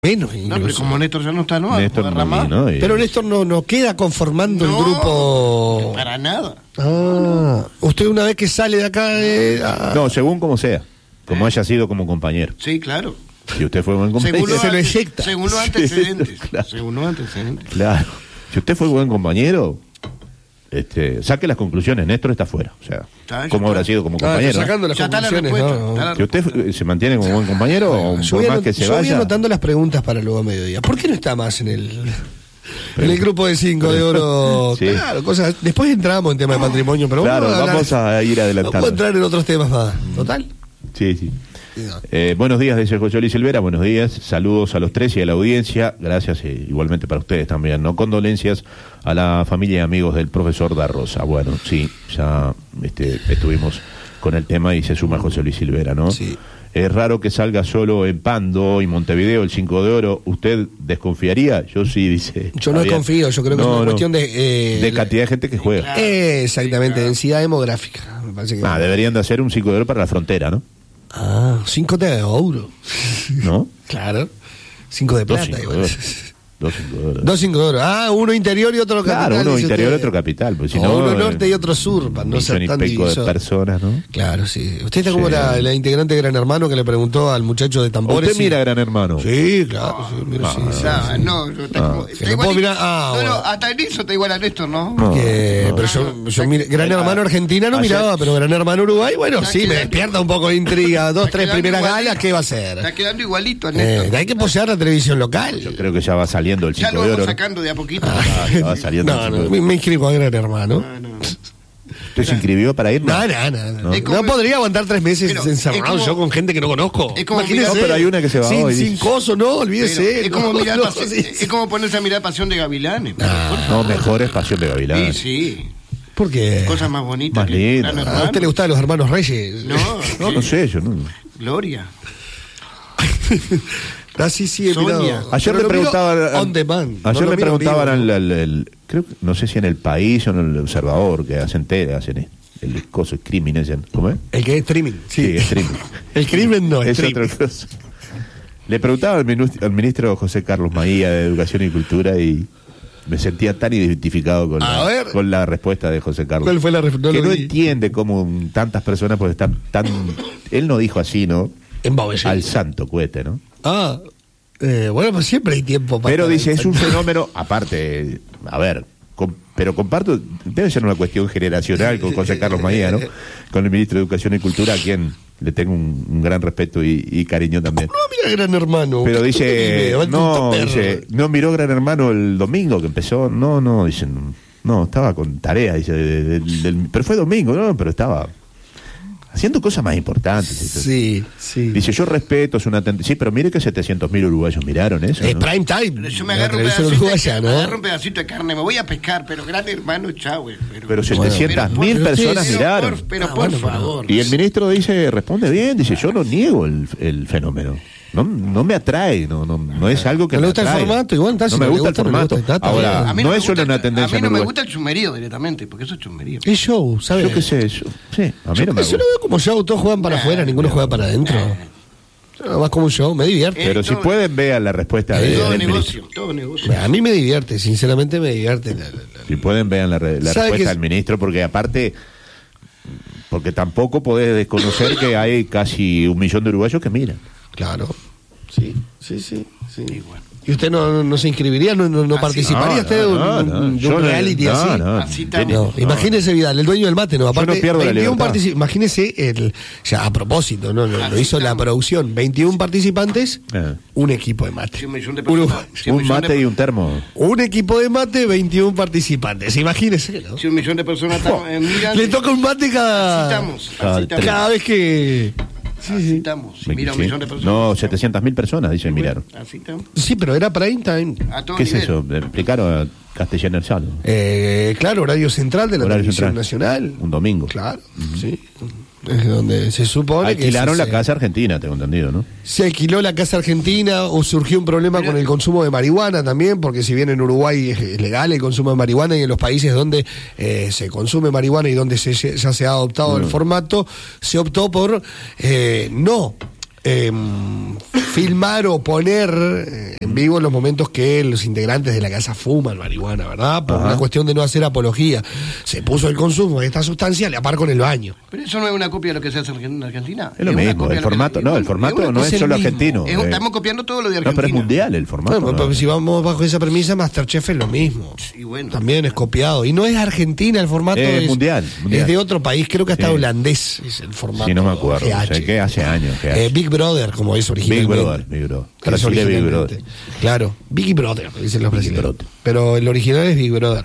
Menos incluso. No, pero como Néstor ya no está, ¿no? Néstor no, Pero Néstor no queda conformando el grupo. Para nada. Usted una vez que sale de acá... No, según como sea. Como haya sido como compañero. Sí, claro. Si usted fue buen compañero. Se lo eyecta. Según los antecedentes. Sí, claro. Según los antecedentes. Claro. Si usted fue buen compañero, saque las conclusiones. Néstor está fuera. O sea, ¿cómo habrá sido como compañero? Sacando las conclusiones, ¿no? Si usted se mantiene como buen compañero, o por más que se vaya... Yo voy anotando las preguntas para luego a mediodía. ¿Por qué no está más en el grupo de 5 de oro? Sí. Claro, cosas. Después entramos en tema de patrimonio, pero claro, vamos a ir adelantando. Vamos a entrar en otros temas más. ¿Total? Sí. Buenos días, dice José Luis Silvera. Buenos días, saludos a los tres y a la audiencia. Gracias, igualmente para ustedes también, ¿no? Condolencias a la familia y amigos del profesor Da Rosa. Bueno, sí, ya estuvimos con el tema y se suma José Luis Silvera, ¿no? Sí. Es raro que salga solo en Pando y Montevideo el 5 de oro. ¿Usted desconfiaría? Yo sí, dice. Yo no desconfío, yo creo que es una cuestión de cantidad de gente que juega. Exactamente, densidad demográfica. Me parece que deberían de hacer un 5 de oro para la frontera, ¿no? 5 de oro. ¿No? Claro. 5 de plata. 2 5 de oro. 2 5 de oro. Uno interior y otro capital. Claro, uno interior y otro capital. Pues, si no, uno norte y otro sur, para no ser tan diviso de personas, ¿no? Claro, sí. ¿Usted está como la integrante de Gran Hermano que le preguntó al muchacho de tambores? ¿Usted mira Gran Hermano? Sí, claro. Hasta en eso está igual a Néstor, ¿no? Pero yo Gran Hermano Argentina no miraba, pero Gran Hermano Uruguay, bueno, sí, me despierta un poco de intriga. 2, 3 primeras galas, ¿qué va a hacer? Está quedando igualito a Néstor. Hay que apoyar la televisión local. Yo creo que ya va saliendo el 5 de oro. Ya lo vamos sacando de a poquito. Va saliendo me inscribo a Gran Hermano. ¿Usted se inscribió para ir? No. No podría aguantar 3 meses encerrado yo con gente que no conozco. Imagínese. Pero hay una que se va hoy. Sin coso, no, olvídese. Es como ponerse a mirar Pasión de Gavilanes. No, mejor es Pasión de Gavilanes. Sí. ¿Por qué? Cosas más bonitas. Más lindas. ¿A usted le gustaban los hermanos Reyes? No sé, yo no. Gloria. Sí, Sonia. Ayer le preguntaban on demand. Ayer le preguntaban al creo que no sé si en El País o en El Observador, que hacen el coso, el crimen, ¿cómo es? El que es streaming. Sí, es streaming. El crimen no es otra cosa. Le preguntaba al ministro José Carlos Maía de Educación y Cultura y me sentía tan identificado con la respuesta de José Carlos. ¿Cuál fue la respuesta? Que no entiende cómo tantas personas pues están tan... Él no dijo así, ¿no? Al santo cohete, ¿no? Bueno, pues siempre hay tiempo para... Pero dice, es un fenómeno, aparte, pero comparto, debe ser una cuestión generacional con José Carlos Maía, ¿no? Con el ministro de Educación y Cultura, a quien le tengo un gran respeto y cariño también. No mira Gran Hermano. Pero dice, no miró Gran Hermano el domingo que empezó, dicen, no, estaba con tarea, dice, pero fue domingo, no, pero estaba... haciendo cosas más importantes. Sí. Dice, yo respeto, es una tendencia. Sí, pero mire que 700.000 uruguayos miraron eso. Es prime time. Yo me agarro un pedacito de carne, me voy a pescar, pero Gran Hermano, chau. Pero 700.000 personas miraron. Por favor. Y el ministro responde bien, dice, yo no niego el fenómeno. No me atrae, no es algo que me gusta el formato, igual no me gusta el formato. Ahora, no es solo una tendencia. A mí no me gusta el chumerío directamente, porque eso es chumerío. Es show, ¿sabes? Yo qué sé, sí, a mí no me gusta. Yo lo veo como show, todos juegan para afuera, ninguno juega para adentro. Más como un show, me divierte. Pero si pueden, vean la respuesta del ministro. Todo negocio. A mí me divierte, sinceramente me divierte. Si pueden, vean la respuesta del ministro, porque aparte... Porque tampoco podés desconocer que hay casi 1 millón de uruguayos que miran. Claro. Sí. Y bueno. ¿Y usted no se inscribiría? ¿No participaría usted de un reality así? No. Imagínese Vidal, el dueño del mate, ¿no? Aparte, yo no pierdo la libertad. Imagínese, ya a propósito, lo hizo la producción, 21 participantes, un equipo de mate. Un mate y un termo. Un equipo de mate, 21 participantes. Imagínese, ¿no? Si 1 millón de personas miran... Le toca un mate cada vez que... Estamos. Mira, 1 millón de personas. No, 700.000 personas, dicen, miraron. Así estamos. Sí, pero era prime time. ¿Qué es eso? Explicaron a Castellano Salo. Claro, horario central de la televisión nacional. Un domingo. Claro, sí. Es donde se supone alquilaron la Casa Argentina, tengo entendido, ¿no? Se alquiló la Casa Argentina, o surgió un problema con el consumo de marihuana también, porque si bien en Uruguay es legal el consumo de marihuana y en los países donde se consume marihuana y donde ya se ha adoptado el formato, se optó por no filmar o poner en vivo los momentos que los integrantes de la casa fuman marihuana, ¿verdad? Por una cuestión de no hacer apología. Se puso el consumo de esta sustancia a la par con el baño. Pero eso no es una copia de lo que se hace en Argentina. Es lo mismo, el formato no es solo argentino. Estamos copiando todo lo de Argentina. No, pero es mundial el formato. Bueno, pero si vamos bajo esa premisa, Masterchef es lo mismo. Y bueno. También es copiado. Y no es Argentina el formato. Es mundial. Es de otro país, creo que hasta holandés es el formato. Sí, no me acuerdo. GH. Que hace años. Big Brother, como es originalmente. Big Brother. Brasil Big Brother. Claro, Big Brother, dicen los brasileños. Pero el original es Big Brother.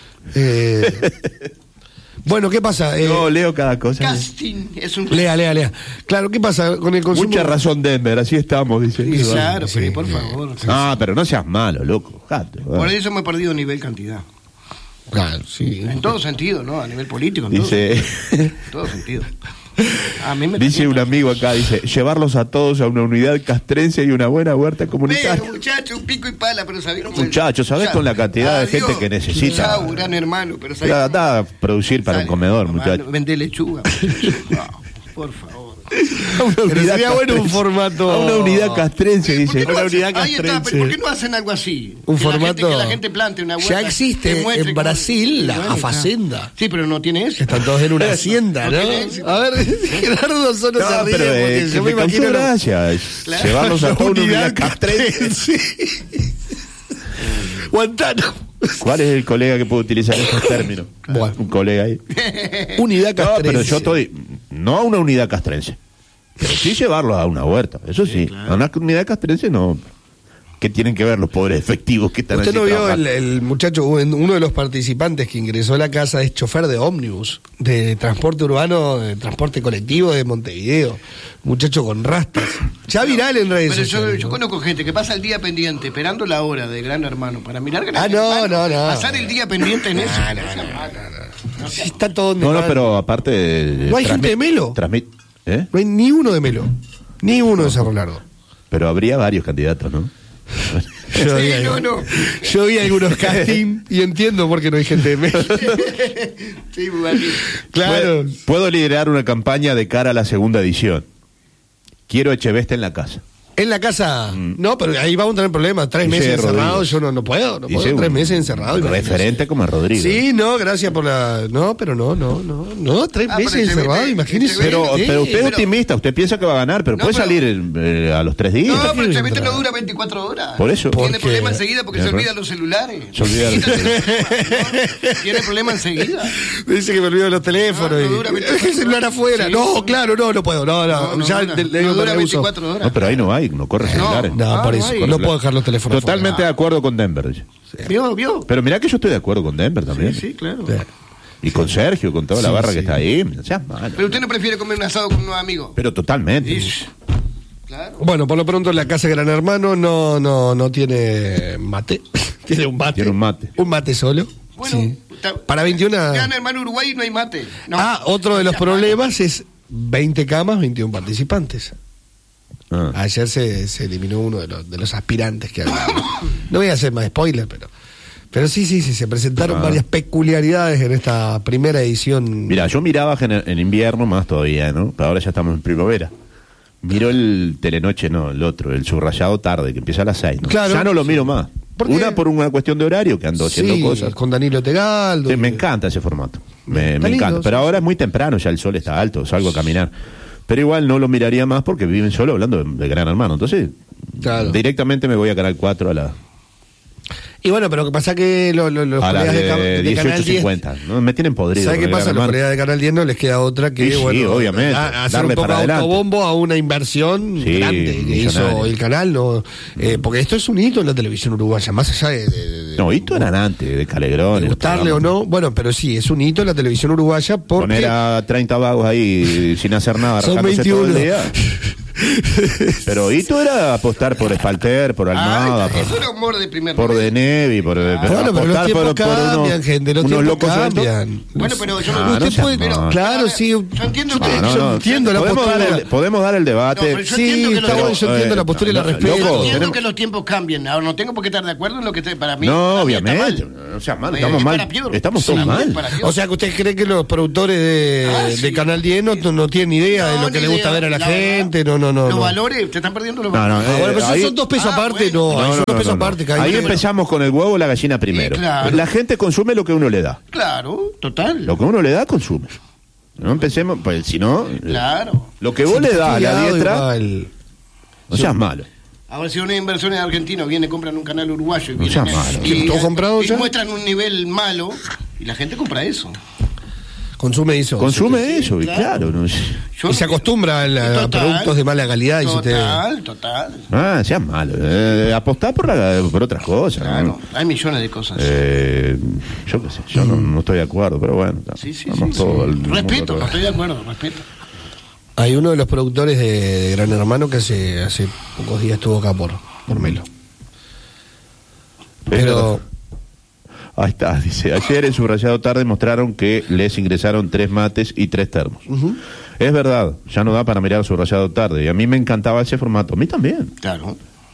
Bueno, ¿qué pasa? No, leo cada cosa. Casting es un... Lea. Claro, ¿qué pasa con el consumo? Mucha razón, Denver, así estamos, dice. Sí, claro, pero por favor. Pero no seas malo, loco. Jato, por eso me he perdido nivel cantidad. Claro, sí. En todo sentido, ¿no? A nivel político, dice... En todo sentido. A mí me dice un amigo acá, dice, llevarlos a todos a una unidad castrense y una buena huerta comunitaria. Pero, muchacho, un pico y pala, pero sabés cómo... Muchacho, ¿sabés con la cantidad de gente que necesita? Chau, gran hermano, pero sabés... Da a producir para un comedor, muchacho. Vende lechuga. Por favor. Pero sería bueno un formato... A una unidad castrense, dice. Una unidad castrense. Ahí está, pero ¿por qué no hacen algo así? Un formato... que la gente plante una huerta. Ya existe en Brasil la Facenda. Sí, pero no tiene eso. Están todos en una hacienda, ¿no? A ver, Gerardo solo se ríe porque yo me imagino... Gracias. Llevarlos a toda una unidad castrense. Guantánamo. ¿Cuál es el colega que puede utilizar esos términos? Bueno. Un colega ahí. Unidad castrense. No, pero yo estoy... No a una unidad castrense. Pero sí llevarlos a una huerta. Eso sí. Claro. A una unidad castrense no... ¿Qué tienen que ver los pobres efectivos que están allí? ¿Usted no vio el muchacho, uno de los participantes que ingresó a la casa es chofer de ómnibus, de transporte urbano, de transporte colectivo de Montevideo? Muchacho con rastas. Ya viral en redes sociales. Yo conozco gente que pasa el día pendiente, esperando la hora de Gran Hermano para mirar Gran Hermano. No. Pasar el día pendiente en eso. No. Sí, está todo no, pero aparte... No hay gente de Melo. No hay ni uno de Melo. Ni uno de Cerro Largo. Pero habría varios candidatos, ¿no? Yo vi algunos castings y entiendo por qué no hay gente de Melo. Sí, claro. Puedo liderar una campaña de cara a la segunda edición. Quiero Echeveste en la casa. En la casa, no, pero ahí vamos a tener problemas. 3 meses encerrados, yo no puedo. 3 meses encerrados. Referente como a Rodrigo. Sí, no, gracias por la... No, pero no. 3 meses encerrados, imagínese. Pero usted es optimista, usted piensa que va a ganar, pero puede salir a los 3 días. No, pero Echeveste no dura 24 horas. Por eso. Tiene problemas enseguida porque se olvidan los celulares. Tiene problemas enseguida. Dice que me olvido los teléfonos. Deje el celular afuera. No, claro, no puedo. No, ya no dura 24 horas. No, pero ahí no hay. No corre celulares. No, por eso. No puedo dejar los teléfonos. Totalmente de acuerdo con Denver. Sí. ¿Vio? Pero mirá que yo estoy de acuerdo con Denver también. Sí, claro. Y con Sergio, con toda la barra que está ahí. No seas malo. Pero usted no prefiere comer un asado con unos amigos. Pero totalmente. Claro. Bueno, por lo pronto la casa de Gran Hermano no tiene mate. Tiene un mate. Un mate solo. Bueno, sí. Para 21... Gran Hermano Uruguay no hay mate. No. Otro de los problemas es 20 camas, 21 participantes. Ayer se eliminó uno de los aspirantes que había. No voy a hacer más spoiler, pero sí, se presentaron varias peculiaridades en esta primera edición. Mira, yo miraba en invierno más todavía, ¿no? Pero ahora ya estamos en primavera. Miro el Telenoche, el subrayado tarde, que empieza a las 6, ¿no? Claro, ya no lo miro más. Por una cuestión de horario, que ando haciendo cosas. Con Danilo Tegaldo. Sí, me encanta ese formato. Me encanta. Pero ahora es muy temprano, ya el sol está alto, salgo a caminar. Pero igual no lo miraría más porque viven solo hablando de Gran Hermano. Entonces, directamente me voy a Canal 4 a la... Y bueno, pero lo que pasa que los colegas de Canal 10... 18:50, ¿no? Me tienen podrido. ¿Sabes qué pasa? Los colegas de Canal 10 no les queda otra que, sí, obviamente, hacer un poco de autobombo a una inversión grande que hizo el canal. Porque esto es un hito en la televisión uruguaya, más allá de no, hito eran antes, de Calegrón. De gustarle o no, bueno, pero sí, es un hito en la televisión uruguaya porque... Poner a 30 vagos ahí sin hacer nada, son 21. Todo el día. Pero hito era apostar por Espalter, por Almada, eso era humor de primer por De Nevi, por bueno, pero los tiempos cambian, gente, los tiempos cambian. Bueno, pero yo usted puede, claro, sí, yo entiendo la postura. Podemos dar el debate. Sí, está bueno, yo entiendo la postura y la respeto. Yo entiendo que los tiempos cambian. Ahora no tengo por qué estar de acuerdo en lo que para mí. No, obviamente. O sea, mal, estamos mal. Estamos todos mal. O sea, que usted cree que los productores de Canal 10 no tienen idea de lo que le gusta ver a la gente, no Los valores, te están perdiendo los valores. Bueno, pero son 2 pesos aparte, son 2 pesos aparte. Ahí empezamos con el huevo o la gallina primero. Claro. La gente consume lo que uno le da. Claro, total. Lo que uno le da, consume. No empecemos, pues si no... Claro. Lo que vos le das a la diestra... No seas malo. Ahora, si una inversión en argentino viene, compran un canal uruguayo y, ¿Todo comprado ya? muestran un nivel malo y la gente compra eso. Consume eso. Y claro. Y se acostumbra a productos de mala calidad. Total. Seas malo. Apostá por otras cosas. Claro, ¿no? hay millones de cosas. Yo qué sé, yo no estoy de acuerdo, pero bueno. Respeto, no estoy de acuerdo, respeto. Hay uno de los productores de Gran Hermano que hace pocos días estuvo acá por Melo. Pero... Ahí está, dice, ayer en Subrayado Tarde mostraron que les ingresaron 3 mates y 3 termos. Es verdad, ya no da para mirar Subrayado Tarde, y a mí me encantaba ese formato, a mí también. Claro.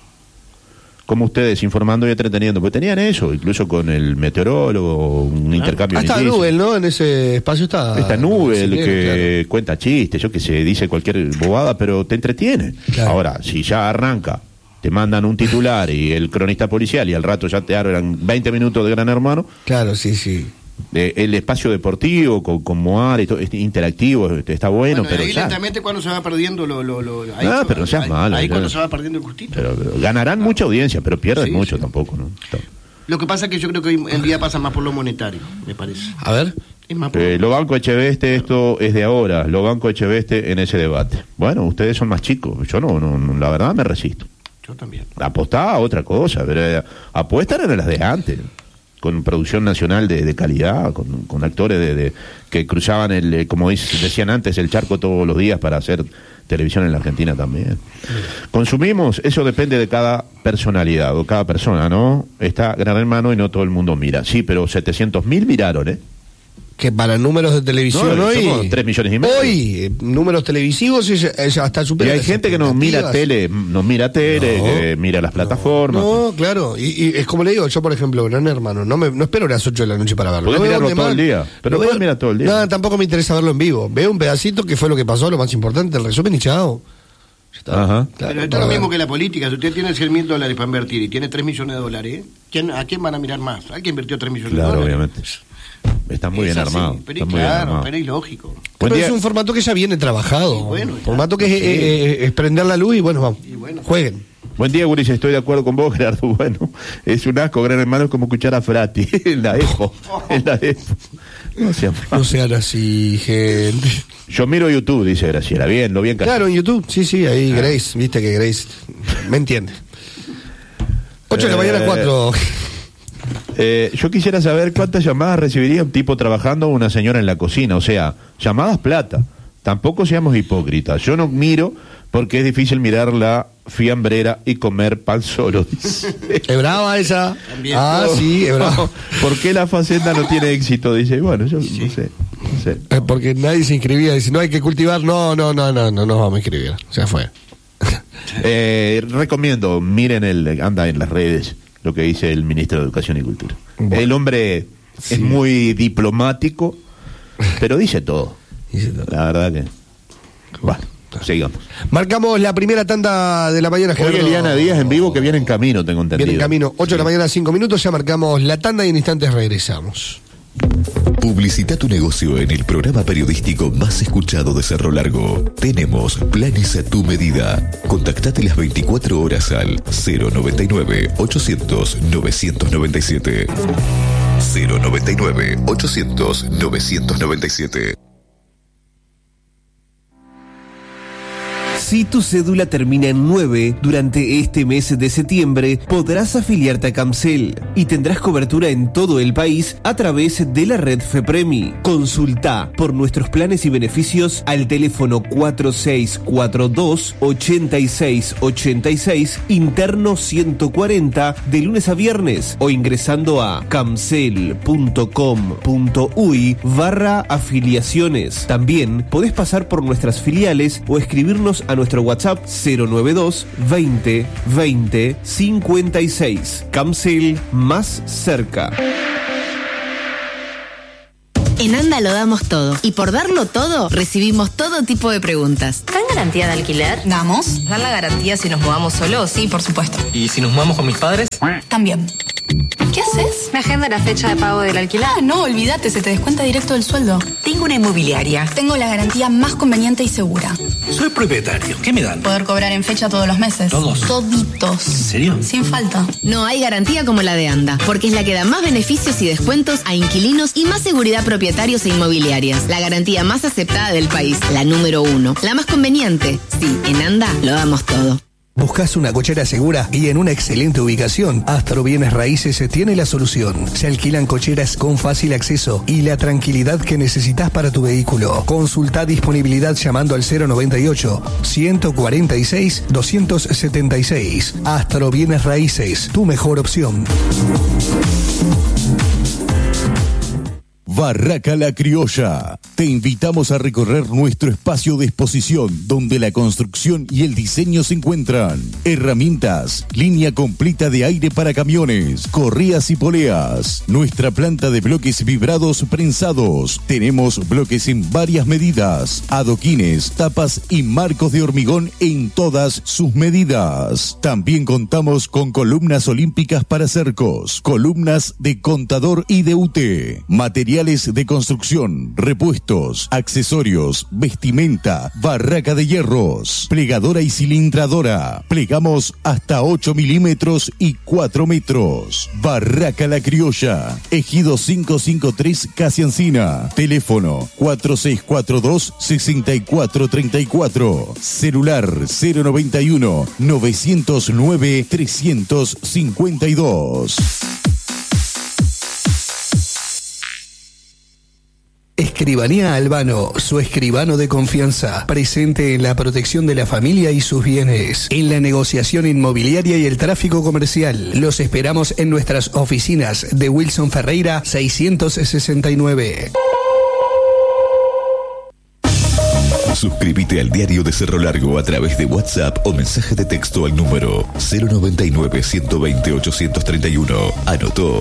Como ustedes, informando y entreteniendo, porque tenían eso, incluso con el meteorólogo, un intercambio. Está Nubel, ¿no? En ese espacio está Nubel, que cuenta chistes, yo que sé, dice cualquier bobada, pero te entretiene. Claro. Ahora, si ya arranca, te mandan un titular y el cronista policial y al rato ya te abran 20 minutos de Gran Hermano. Claro, sí. El espacio deportivo con Moar y todo, interactivo, está bueno, pero ahí ya. lentamente cuando se va perdiendo pero no seas malo. Ahí cuando se va perdiendo el gustito. Pero ganarán mucha audiencia, pero pierden mucho tampoco, ¿no? Lo que pasa es que yo creo que hoy en día pasa más por lo monetario, me parece. A ver. Lo Banco Echeveste, esto es de ahora. Lo Banco Echeveste en ese debate. Bueno, ustedes son más chicos. Yo no, la verdad me resisto. Yo también. Apostaba a otra cosa, pero apuestas eran las de antes, con producción nacional de calidad, con actores que cruzaban como decían antes, el charco todos los días para hacer televisión en la Argentina también. Consumimos, eso depende de cada personalidad o cada persona, ¿no? Está Gran Hermano y no todo el mundo mira. Sí, pero 700.000 miraron, ¿eh? Que para números de televisión hoy... 3 millones y medio. Hoy, números televisivos hasta supera. Y hay gente que no mira tele, que mira las plataformas. No, claro. Y es como le digo, yo por ejemplo, Gran Hermano, no espero las 8 de la noche para verlo. Podés mirarlo todo el día. Pero podés mirar todo el día. Nada, tampoco me interesa verlo en vivo. Veo un pedacito que fue lo que pasó, lo más importante, el resumen y chao. Ajá. Claro, pero esto es lo mismo que la política. Si usted tiene $100.000 para invertir y tiene $3 millones, ¿a quién van a mirar más? ¿Alguien invirtió $3 millones? Claro, obviamente. Está muy bien armado. Pero claro, pero es lógico. Pero es un formato que ya viene trabajado. Formato que es prender la luz y vamos, jueguen. Buen día, Guris, estoy de acuerdo con vos, Gerardo. Bueno, es un asco, Gran Hermano, es como escuchar a Frati en la EFO. No sean así, gente. Yo miro YouTube, dice Graciela. Lo bien que claro, en YouTube, sí, ahí Grace, viste que Grace me entiende. 8 de la mañana, 4. Yo quisiera saber cuántas llamadas recibiría un tipo trabajando o una señora en la cocina. O sea, llamadas plata. Tampoco seamos hipócritas. Yo no miro porque es difícil mirar la fiambrera y comer pan solo. Es brava esa. También. Sí, es brava. ¿Por qué la Facenda no tiene éxito? Dice, bueno, yo no sé. Porque nadie se inscribía. Dice, no hay que cultivar. No nos vamos a inscribir. O sea, fue. Recomiendo, miren anda en las redes lo que dice el ministro de Educación y Cultura. Bueno, el hombre es muy diplomático, pero dice todo. La verdad que... Bueno, sigamos. Marcamos la primera tanda de la mañana, Gerardo. Hoy Eliana Díaz en vivo, que viene en camino, tengo entendido. Viene en camino, 8 de la mañana, 5 minutos, ya marcamos la tanda y en instantes regresamos. Publicita tu negocio en el programa periodístico más escuchado de Cerro Largo. Tenemos planes a tu medida. Contactate las 24 horas al 099-800-997. 099-800-997. Si tu cédula termina en 9, durante este mes de septiembre podrás afiliarte a Camcel y tendrás cobertura en todo el país a través de la red FEPREMI. Consulta por nuestros planes y beneficios al teléfono 4642-8686, interno 140, de lunes a viernes, o ingresando a camcel.com.uy/afiliaciones. También podés pasar por nuestras filiales o escribirnos a nuestro WhatsApp 092 20 20 56. Camcel, más cerca. En ANDA lo damos todo. Y por darlo todo, recibimos todo tipo de preguntas. ¿Dan garantía de alquiler? ¿Damos? ¿Dan la garantía si nos mudamos solos? Sí, por supuesto. ¿Y si nos mudamos con mis padres? También. ¿Qué haces? ¿Me agenda la fecha de pago del alquiler? No, olvídate, se te descuenta directo del sueldo. Tengo una inmobiliaria. Tengo la garantía más conveniente y segura. Soy propietario. ¿Qué me dan? Poder cobrar en fecha todos los meses. ¿Todos? Toditos. ¿En serio? Sin falta. No hay garantía como la de ANDA, porque es la que da más beneficios y descuentos a inquilinos y más seguridad a propietarios e inmobiliarias. La garantía más aceptada del país, la número 1. La más conveniente. Sí, en ANDA lo damos todo. ¿Buscas una cochera segura y en una excelente ubicación? Astro Bienes Raíces tiene la solución. Se alquilan cocheras con fácil acceso y la tranquilidad que necesitas para tu vehículo. Consulta disponibilidad llamando al 098-146-276. Astro Bienes Raíces, tu mejor opción. Barraca La Criolla. Te invitamos a recorrer nuestro espacio de exposición donde la construcción y el diseño se encuentran. Herramientas, línea completa de aire para camiones, correas y poleas. Nuestra planta de bloques vibrados prensados. Tenemos bloques en varias medidas, adoquines, tapas y marcos de hormigón en todas sus medidas. También contamos con columnas olímpicas para cercos, columnas de contador y de UT, materiales de construcción, repuestos, accesorios, vestimenta, barraca de hierros, plegadora y cilindradora. Plegamos hasta 8 milímetros y 4 metros. Barraca La Criolla, Ejido 553 Casi Encina. Teléfono 4642-6434. Celular 091 909 352. Escribanía Albano, su escribano de confianza, presente en la protección de la familia y sus bienes, en la negociación inmobiliaria y el tráfico comercial. Los esperamos en nuestras oficinas de Wilson Ferreira 669. Suscríbete al Diario de Cerro Largo a través de WhatsApp o mensaje de texto al número 099-120-831. Anotó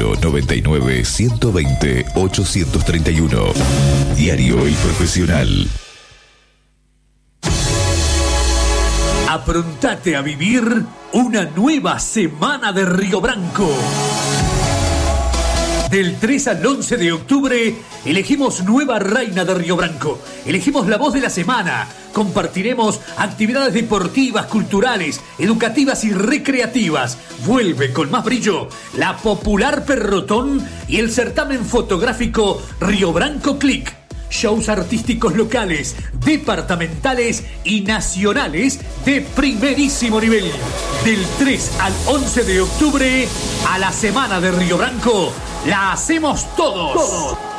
099-120-831. Diario El Profesional. Aprontate a vivir una nueva semana de Río Branco. Del 3 al 11 de octubre elegimos nueva reina de Río Branco. Elegimos la voz de la semana. Compartiremos actividades deportivas, culturales, educativas y recreativas. Vuelve con más brillo la popular Perrotón y el certamen fotográfico Río Branco Click. Shows artísticos locales, departamentales y nacionales de primerísimo nivel. Del 3 al 11 de octubre, a la semana de Río Branco, la hacemos todos.